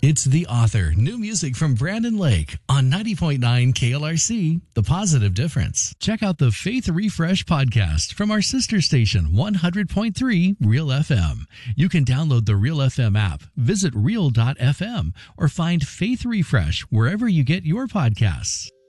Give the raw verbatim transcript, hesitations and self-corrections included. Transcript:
It's The Author, new music from Brandon Lake on ninety point nine K L R C, The Positive Difference. Check out the Faith Refresh podcast from our sister station, one hundred point three Real F M. You can download the Real F M app, visit real dot f m, or find Faith Refresh wherever you get your podcasts.